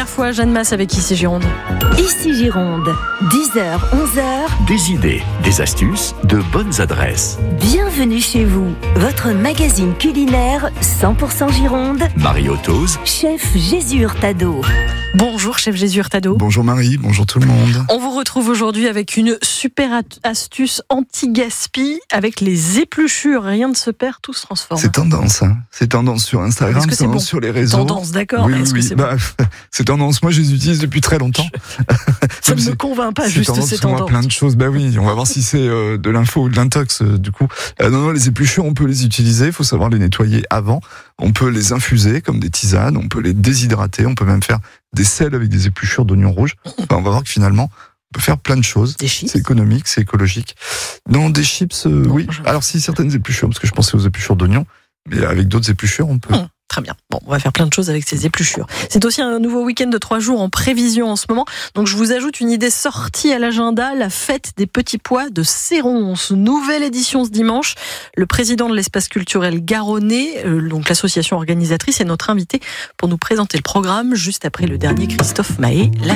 première fois, Jeanne Masse avec Ici Gironde. Ici Gironde, 10h, 11h. Des idées, des astuces, de bonnes adresses. Bienvenue chez vous, votre magazine culinaire 100% Gironde. Marie Ottoz, Chef Jésus Hurtado. Bonjour, chef Jésus Hurtado. Bonjour Marie, bonjour tout le monde. On vous retrouve aujourd'hui avec une super astuce anti-gaspi avec les épluchures. Rien ne se perd, tout se transforme. C'est tendance, hein. C'est tendance sur Instagram, Est-ce que c'est tendance bon sur les réseaux. Tendance, d'accord, mais est-ce que c'est bon? C'est tendance, moi je les utilise depuis très longtemps. Ça ne me convainc pas, juste tendance c'est sur moi, tendance. plein de choses, oui, on va voir si c'est de l'info ou de l'intox du coup. Non, les épluchures, on peut les utiliser, il faut savoir les nettoyer avant. On peut les infuser comme des tisanes, on peut les déshydrater, on peut même faire des sels avec des épluchures d'oignons rouges. On va voir que finalement, on peut faire plein de choses. Des chips? C'est économique, c'est écologique. Non, des chips, oui. Alors si certaines épluchures, parce que je pensais aux épluchures d'oignons, mais avec d'autres épluchures, on peut. Très bien. Bon, on va faire plein de choses avec ces épluchures. C'est aussi un nouveau week-end de 3 jours en prévision en ce moment. Donc, je vous ajoute une idée sortie à l'agenda, la fête des petits pois de Séronce. Nouvelle édition ce dimanche. Le président de l'espace culturel garonnais, donc l'association organisatrice, est notre invité pour nous présenter le programme juste après le dernier Christophe Maé.